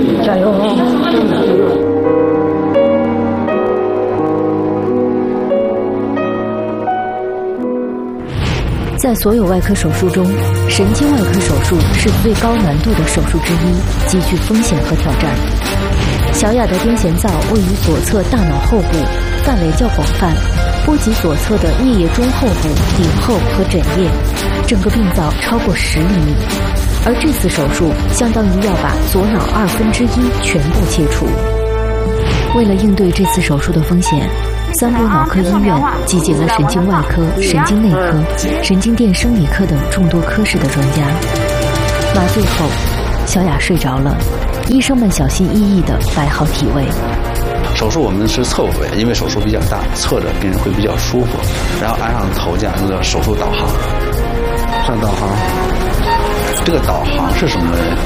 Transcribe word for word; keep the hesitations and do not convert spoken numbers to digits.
加油！ 在所有外科手术中，神经外科手术是最高难度的手术之一，极具风险和挑战。小雅的癫痫灶位于左侧大脑后部，范围较广泛，波及左侧的颞叶中后部、顶后和枕叶，整个病灶超过十厘米。而这次手术相当于要把左脑二分之一全部切除。为了应对这次手术的风险，三博脑科医院集结了神经外科、神经内科、神经电生理科等众多科室的专家。麻醉后，小雅睡着了，医生们小心翼翼地摆好体位。 手术我们是侧位，因为手术比较大，侧着病人会比较舒服。然后安上头架，那个手术导航， 上导航。 这个导航是什么呢？